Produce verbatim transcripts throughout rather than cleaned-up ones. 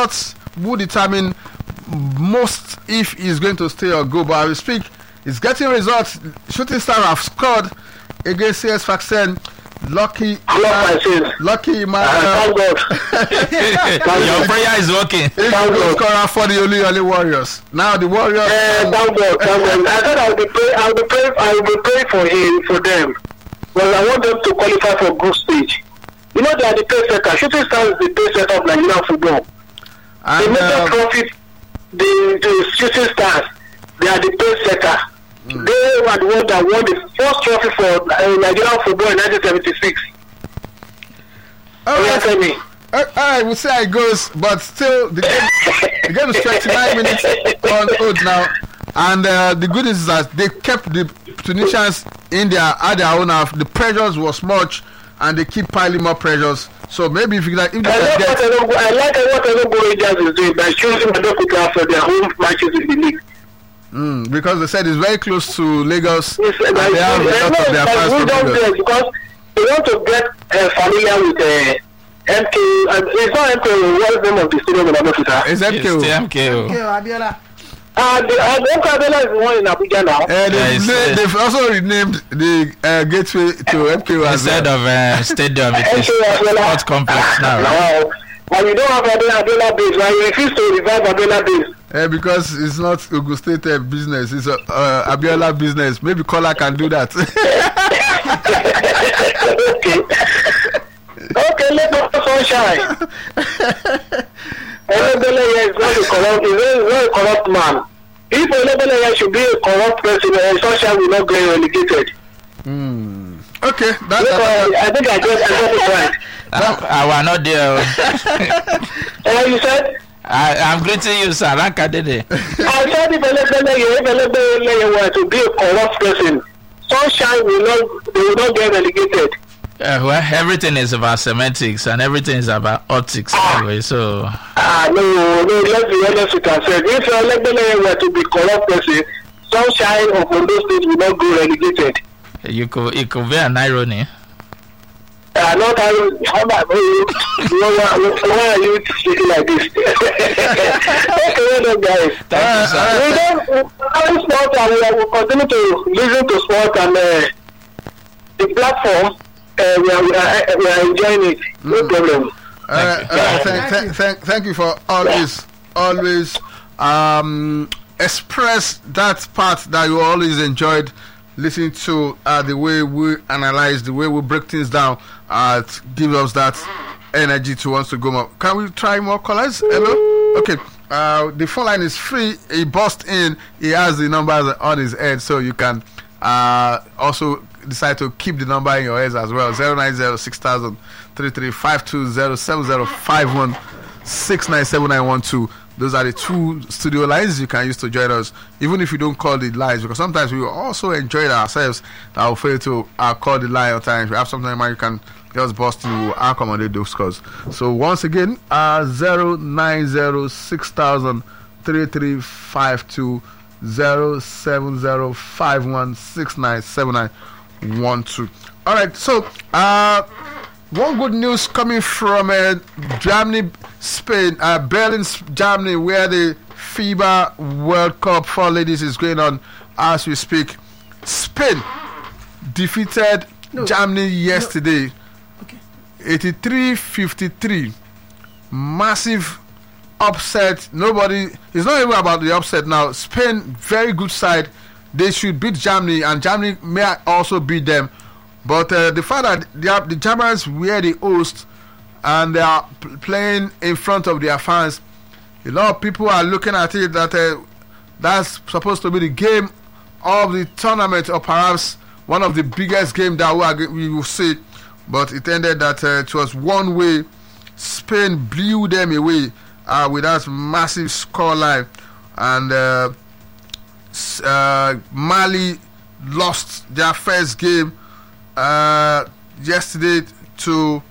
results will determine most if he's going to stay or go. But I will speak. He's getting results. Shooting Star have scored against C S Sfaxien. Lucky, uh, lucky man. Uh, Your prayer is working. He's scorer for the Oli Oli Warriors. Now the Warriors. Uh, thank God, thank God. I thought I'll be pray, I'll be pray, I'll be praying for him, for them. Well, I want them to qualify for group stage. You know they are the pace setter. Shooting Stars is the pace setter of Nigerian football. And, the major uh, profit, the the Shooting Stars, they are the pace setter. Mm. They were the one that won the first trophy for uh, Nigerian football in nineteen seventy-six. All right, tell me. Uh, all right, we'll see how it goes, but still, the game, the game is twenty-nine minutes on hold now, and uh, the good news is that they kept the Tunisians in their at their own half. The pressures was much, and they keep piling more pressures. So maybe if you like, if they I like get, what I like what Enugu Rangers is doing by choosing Adokuta for their home matches in the league. Mm, because they said it's very close to Lagos. Yes, and they have a lot of their fans from Lagos. Because they want to get uh, familiar with uh, M K. Uh, it's not M K. What's the name of the stadium in Abeokuta? It's M K O. It's M K O. Abiola. Uh, the uh, M K Abiola is the one in Abuja now. Uh, they've, Yeah, it's, they, uh, they've also renamed the uh, gateway to M K O as Instead well. of uh, stadium, it M is K Abiola. sports complex now, right? Wow. And we don't have Abiola Abiola base. Right? We refuse to revive Abiola base. Uh, because it's not Ogun State uh, business, it's uh, uh, Abiola business. Maybe Kola can do that. Okay. Okay, let the sunshine. Elebele is not a corrupt, is not a corrupt man. If Elebele should be a corrupt person, uh, sunshine will not get relegated. Mm. Okay, that's Look, uh, I think I got, I got it right. Uh, I was not there. Uh, you said? I, I'm greeting you, sir. Ranka Dede. I said if Elebele, if Elebele were to be a corrupt person, sunshine will not, they will not get relegated. Uh, well, everything is about semantics and everything is about optics anyway. So Ah, no, no, let's be honest with ourselves. If Elebele were to be corrupt person, sunshine of Ondo State will not go relegated. you could it could be an irony. Uh, not how how about you? Why are you speaking like this? Okay, well done, guys. Thank you, sir. We don't we sport and we will continue to listen to sport and uh, the platform. Uh, we, are, we, are, we are enjoying it. No Mm. problem. Uh, Thank uh, you. thank, thank, thank, thank you for always, always um, express that part that you always enjoyed listening to uh, the way we analyze, the way we break things down. Uh, to give us that energy to want to go more. Can we try more callers? Hello? Okay. Uh, the phone line is free. He bust in. He has the numbers on his head, so you can uh, also decide to keep the number in your heads as well. zero nine zero six thousand three three five two zero seven zero five one six nine seven nine one two. Those are the two studio lines you can use to join us, even if you don't call the lines, because sometimes we also enjoy it ourselves. I will fail to uh, call the line at times. We have something in mind, you can just bust in, we'll accommodate those calls. So once again, uh, zero nine zero six thousand three three five two zero seven zero five one six nine seven nine one two. All right, so uh, one good news coming from uh, Germany, Spain, uh, Berlin, Germany, where the FIBA World Cup for ladies is going on as we speak. Spain defeated No. Germany yesterday, No. Okay. eighty-three fifty-three. Massive upset. Nobody, it's not even about the upset now. Spain, very good side. They should beat Germany, and Germany may also beat them. But uh, the fact that they are, the Germans were the host and they are p- playing in front of their fans, a lot of people are looking at it that uh, that's supposed to be the game of the tournament, or perhaps one of the biggest games that we, are, g- we will see. But it ended that uh, it was one way. Spain blew them away uh, with that massive scoreline, and uh, s- uh, Mali lost their first game uh, yesterday to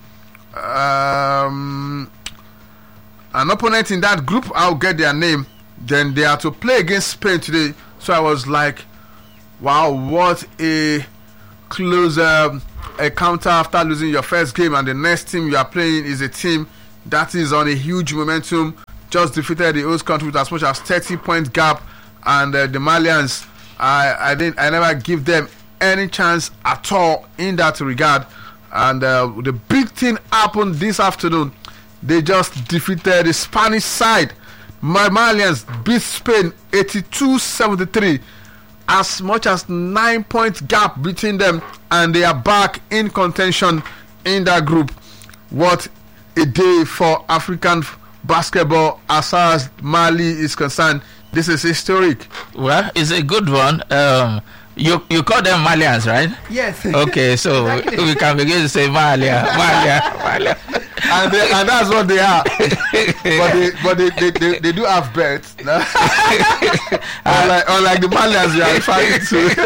um, an opponent in that group. I'll get their name. Then they are to play against Spain today. So I was like, wow, what a close uh, encounter after losing your first game, and the next team you are playing is a team that is on a huge momentum just defeated the host country with as much as thirty point gap, and uh, the Malians, I I didn't I never give them any chance at all in that regard. And uh, the big thing happened this afternoon. They just defeated the Spanish side. My Malians beat Spain eighty-two seventy-three, as much as nine point gap between them, and they are back in contention in that group. What a day for African basketball as far as Mali is concerned. This is historic. Well, it's a good one. Um, you you call them Malians, right? Yes. Okay, so Exactly. we can begin to say Malia, Malia, Malia. And, they, and that's what they are. But they but they, they, they, they do have bets. unlike, unlike the Malians you are referring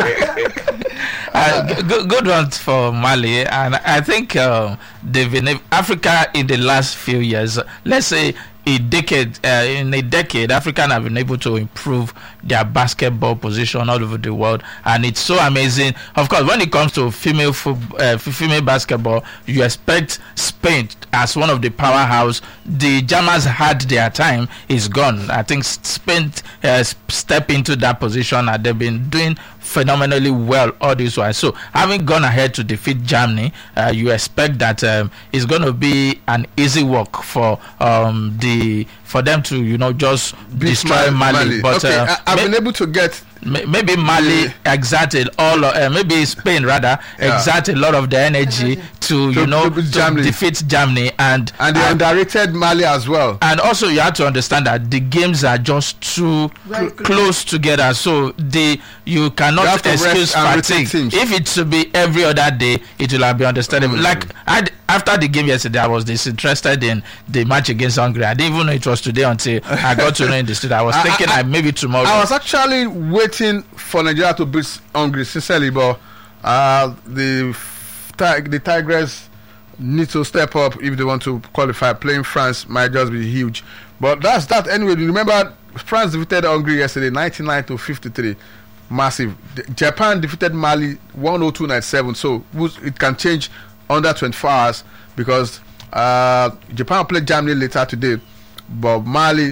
to. Uh, g- g- good one for Mali, and I think uh, they've been Africa in the last few years. Let's say a decade, uh, in a decade, African have been able to improve their basketball position all over the world, and it's so amazing. Of course, when it comes to female football, uh, female basketball, you expect Spain as one of the powerhouse. The Germans had their time; is gone. I think Spain uh, step into that position, and they've been doing phenomenally well all this while. So having gone ahead to defeat Germany, uh, you expect that um, it's going to be an easy work for um, the for them to you know just Beat destroy Mali. Mali. But okay, uh, I, I've may- been able to get may- maybe Mali Yeah. exerted all of, uh, maybe Spain rather Yeah. exert a lot of the energy to you To- know to beat to Germany. defeat Germany, and and they and, underrated Mali as well. and also you have to understand that the games are just too Very cl- close. close together, so the you You cannot have to excuse rest and rotate fatigue. teams. If it should be every other day, it will have been understandable. Mm. Like I, after the game yesterday, I was disinterested in the match against Hungary. I didn't even know it was today until I got to know in the studio. I was I- thinking I- I, maybe tomorrow. I was actually waiting for Nigeria to beat Hungary, sincerely, but uh, the Tig- the Tigers need to step up if they want to qualify. Playing France might just be huge, but that's that anyway. Remember, France defeated Hungary yesterday, ninety-nine to fifty-three, massive. The- Japan defeated Mali one oh two ninety-seven, so who's- it can change under twenty-four hours because uh, Japan will play Germany later today, but Mali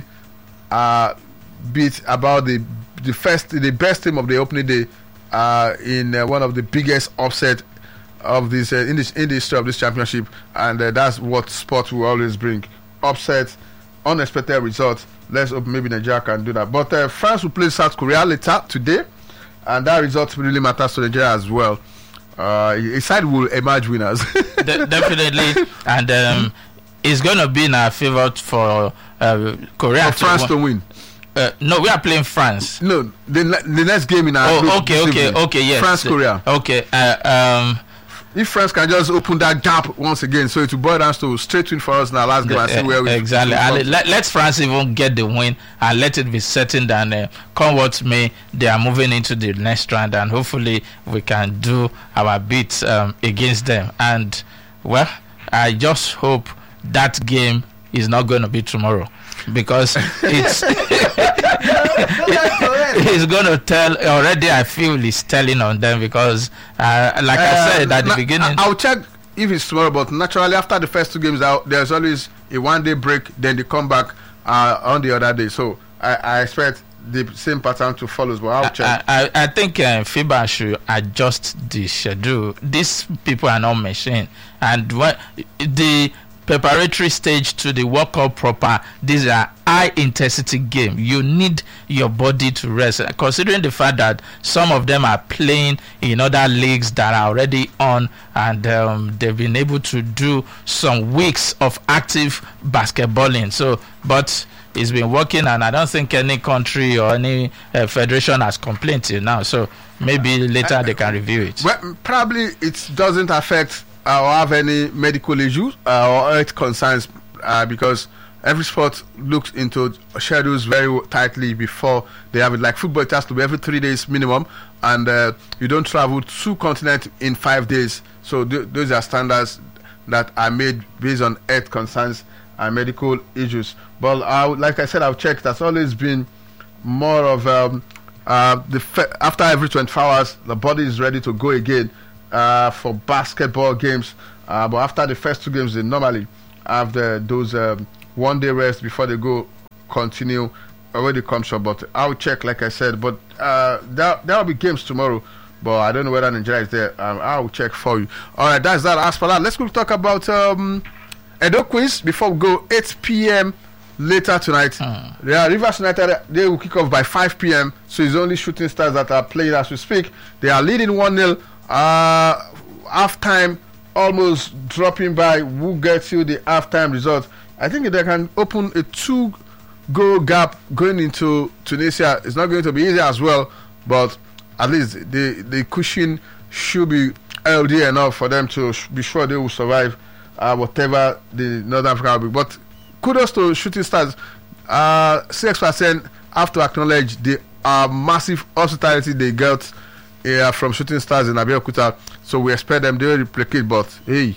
uh, beat about the the first the best team of the opening day uh, in uh, one of the biggest upset of this uh, in this in the history of this championship, and uh, that's what sport will always bring: upsets, unexpected results. Let's hope maybe Nigeria can do that. But uh, France will play South Korea later today, and that result really matters to Nigeria as well. Uh, a side will emerge winners. De- definitely, and um, it's going to be in our favor for uh, Korea For France to to win. win. Uh, no, we are playing France. No, the ne- the next game in our group Oh, okay, this okay, evening, okay, yes. France Korea. Okay, uh, um, If France can just open that gap once again, so it will boil down to straight win for us in our last game and see where we exactly. we And come. let, let France even get the win and let it be certain that uh, come what may, they are moving into the next round, and hopefully we can do our bit um, against them. And well, I just hope that game is not going to be tomorrow, because it's it's going to tell already. I feel it's telling on them because, uh, like I Uh, said at the na- beginning. I- I'll check if it's tomorrow, but naturally after the first two games out, there's always a one day break, then they come back uh, on the other day. So I, I expect the same pattern to follow, but I'll check. I, I, I think uh, FIBA should adjust the schedule. These people are not machine, and what the preparatory stage to the World Cup proper, these are high intensity game. You need your body to rest, considering the fact that some of them are playing in other leagues that are already on, and um, they've been able to do some weeks of active basketballing. So, but it's been working, and I don't think any country or any uh, federation has complained till now. So maybe later they can review it. Well, probably it doesn't affect uh, or have any medical issues uh, or health concerns uh, because every sport looks into schedules very tightly before they have it. Like football, it has to be every three days minimum, and uh, you don't travel two continents in five days. So th- those are standards that are made based on health concerns and medical issues. But I would- like I said, I've checked. That's always been more of um, uh, the fe- after every twenty-four hours, the body is ready to go again uh, for basketball games. Uh, but after the first two games, they normally have the, those um, one day rest before they go continue when it comes up. But I'll check, like I said. But uh, there there will be games tomorrow. But I don't know whether Nigeria is there. Um, I'll check for you. All right, that's that. As for that, let's go talk about um, Edo Queens before we go. eight p.m. later tonight. Uh. Yeah, Rivers United, they will kick off by five p.m. So it's only Shooting Stars that are playing as we speak. They are leading one nil. Uh, half-time almost dropping by. Who gets you the half-time result? I think they can open a two-goal gap going into Tunisia. It's not going to be easy as well, but at least the, the cushion should be healthy enough for them to sh- be sure they will survive uh, whatever the North Africa will be. But kudos to Shooting Stars. Uh, six percent have to acknowledge the uh, massive hospitality they got uh, from Shooting Stars in Abeokuta. So we expect them to replicate, but hey,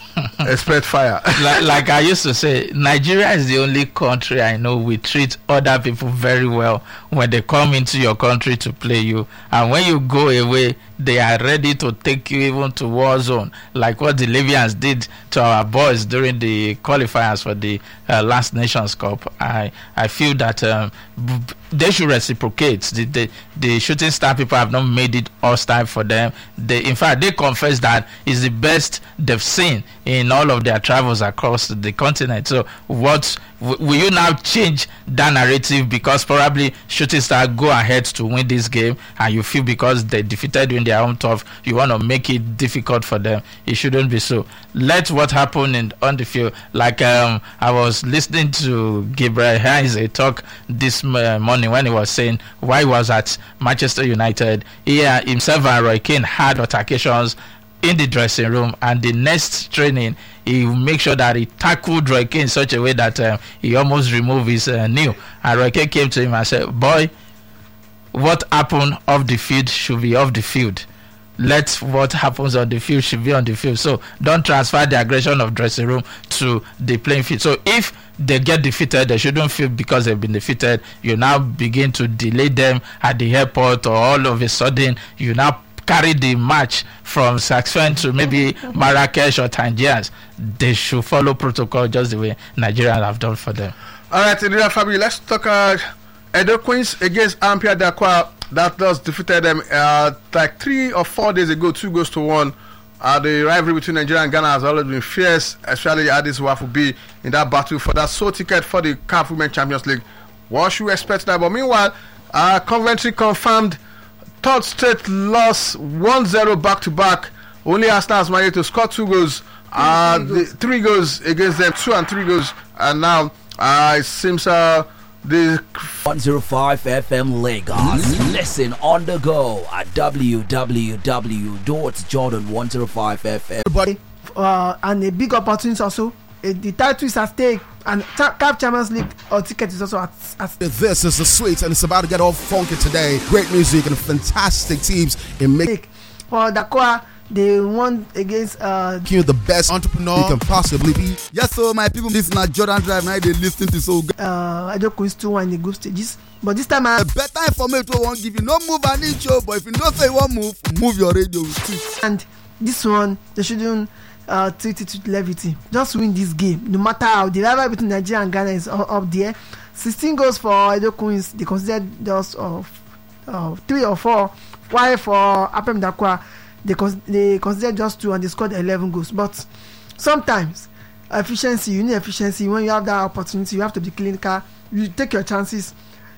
expect fire. like, like I used to say, Nigeria is the only country I know we treat other people very well when they come into your country to play you, and when you go away, they are ready to take you even to war zone, like what the Libyans did to our boys during the qualifiers for the uh, last Nations Cup. I I feel that um, b- they should reciprocate. The, the the Shooting Star people have not made it hostile for them. They, in fact, they confess that it's the best they've seen in all of their travels across the continent. So what w- will you now change that narrative because probably Shooting Star go ahead to win this game, and you feel because they defeated you in their own turf, you want to make it difficult for them? It shouldn't be so. Let what happened in, on the field. Like um, I was listening to Gabriel Heinze talk this uh, morning when he was saying why he was at Manchester United. He uh, himself and Roy Keane had altercations in the dressing room, and the next training he will make sure that he tackled Roy Keane in such a way that uh, he almost removed his uh, knee. And Roy Keane came to him and said, boy, what happened off the field should be off the field. Let what happens on the field should be on the field. So don't transfer the aggression of dressing room to the playing field. So if they get defeated, they shouldn't feel because they've been defeated. You now begin to delay them at the airport, or all of a sudden you now carry the match from Saxon to maybe Marrakesh or Tangiers. They should follow protocol just the way Nigerians have done for them. All right, India family, let's talk uh, Edo Queens against Ampia Dakwa. That does defeated them uh, like three or four days ago, two goes to one. Uh, the rivalry between Nigeria and Ghana has always been fierce, especially at this Wafu B in that battle for that sole ticket for the C A F Women Champions League. What should we expect now? But meanwhile, uh, Coventry confirmed third straight loss, one zero back to back. Only Arsenal has managed to score two goals. Uh, three, goals. The, three goals against them, two and three goals. And now uh, it seems uh, the one oh five F M Lagos. Listen on the go at w w w dot jordan one oh five f m. Everybody, uh, and a big opportunity also. Uh, the title is at stake, and C A F Champions League or ticket is also at, at stake. This is the Sweets, and it's about to get all funky today. Great music and fantastic teams in making for Dakwa. They won against uh you the best entrepreneur you can possibly be. Yes, so my people, this is not Jordan Drive. Now they listen to so good. Uh, I don't quiz two one in the group stages, but this time I a better information won't give you no move an inch, but if you don't say one move, move your radio. And this one, they shouldn't uh treat it with levity. Just win this game, no matter how the rivalry between Nigeria and Ghana is up, up there. sixteen goals for Edo Queens. They considered just of uh, three or four. While for Apem Dakwa, They, cons- they considered just two and they scored eleven goals. But sometimes efficiency, you need efficiency. When you have that opportunity, you have to be clinical. You take your chances.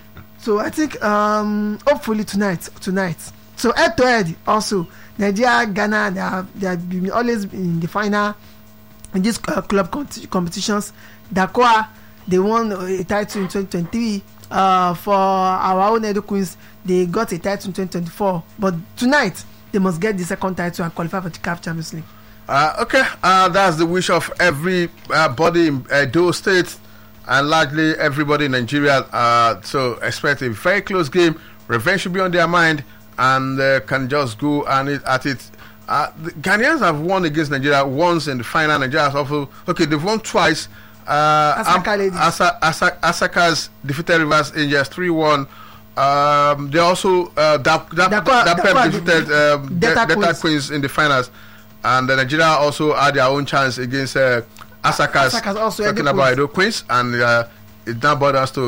So I think um, hopefully tonight, tonight. So head to head also, Nigeria, Ghana, they have they have been always in the final in these uh, club com- competitions. Dakwa, they won a title in twenty twenty-three. Uh, for our own Edo Queens, they got a title in twenty twenty-four. But tonight, they must get the second title and qualify for the C A F Champions League. Uh, okay, uh, that's the wish of every uh, body in Edo State and largely everybody in Nigeria. Uh, so expect a very close game. Revenge should be on their mind and uh, can just go and it, at it. Uh, the Ghanaians have won against Nigeria once in the final. Nigeria has also okay. They've won twice. Uh, Asaka ladies. Asa, Asa, Asaka's defeated Rivers Angels three one. Um, they also uh, that that Dakwa, that Dakwa, Pep defeated um, Delta, Delta Queens. Queens in the finals, and uh, Nigeria also had their own chance against uh, Asaka's. Asaka's also talking Edo about Queens. Edo Queens, and uh, it now brought us to